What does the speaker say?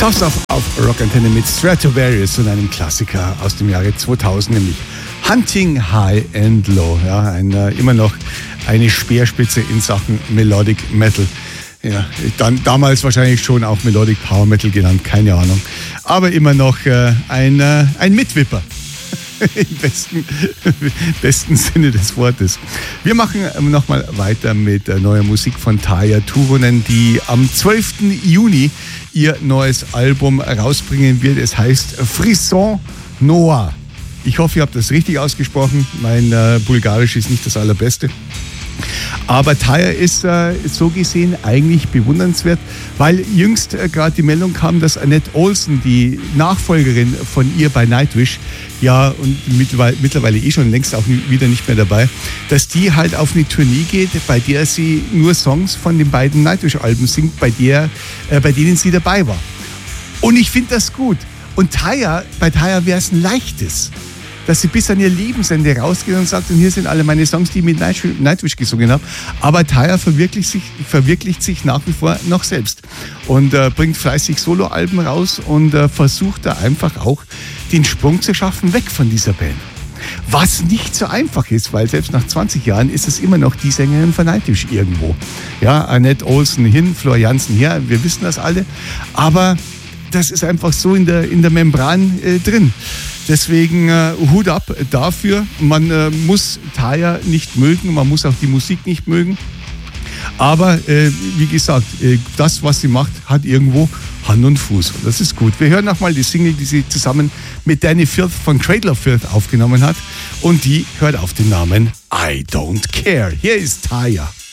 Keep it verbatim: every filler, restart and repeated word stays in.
Fast auf, auf Rockantenne mit Stratovarius und einem Klassiker aus dem Jahre zweitausend, nämlich Hunting High and Low. Ja, ein, äh, immer noch eine Speerspitze in Sachen Melodic Metal. Ja, dann, damals wahrscheinlich schon auch Melodic Power Metal genannt, keine Ahnung. Aber immer noch äh, ein, äh, ein Mitwipper. Im besten, besten Sinne des Wortes. Wir machen nochmal weiter mit neuer Musik von Tarja Turunen, die am zwölften Juni ihr neues Album rausbringen wird. Es heißt Frisson Noir. Ich hoffe, ihr habt das richtig ausgesprochen. Mein äh, Bulgarisch ist nicht das allerbeste. Aber Tarja ist äh, so gesehen eigentlich bewundernswert, weil jüngst äh, gerade die Meldung kam, dass Annette Olsen, die Nachfolgerin von ihr bei Nightwish, ja, und mittlerweile, mittlerweile eh schon längst auch wieder nicht mehr dabei, dass die halt auf eine Tournee geht, bei der sie nur Songs von den beiden Nightwish-Alben singt, bei, der, äh, bei denen sie dabei war. Und ich finde das gut. Und Tarja, bei Tarja wäre es ein leichtes, dass sie bis an ihr Lebensende rausgeht und sagt, und hier sind alle meine Songs, die ich mit Nightwish gesungen habe. Aber Tarja verwirklicht sich, verwirklicht sich nach wie vor noch selbst und äh, bringt fleißig Soloalben raus und äh, versucht da einfach auch den Sprung zu schaffen, weg von dieser Band. Was nicht so einfach ist, weil selbst nach zwanzig Jahren ist es immer noch die Sängerin von Nightwish irgendwo. Ja, Annette Olsen hin, Flor Jansen her, wir wissen das alle. Aber das ist einfach so in der, in der Membran äh, drin. Deswegen äh, Hut ab dafür. Man äh, muss Tarja nicht mögen, man muss auch die Musik nicht mögen. Aber äh, wie gesagt, äh, das, was sie macht, hat irgendwo Hand und Fuß. Und das ist gut. Wir hören nochmal die Single, die sie zusammen mit Danny Firth von Cradle of Filth aufgenommen hat. Und die hört auf den Namen I Don't Care. Hier ist Tarja.